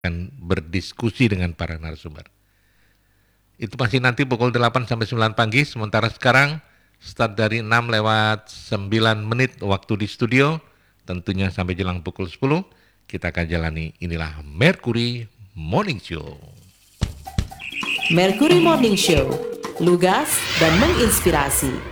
akan berdiskusi dengan para narasumber. Itu masih nanti pukul 8 sampai 9 pagi, sementara sekarang start dari 6 lewat 9 menit waktu di studio, tentunya sampai jelang pukul 10, kita akan jalani inilah Mercury Morning Show. Mercury Morning Show, lugas dan menginspirasi.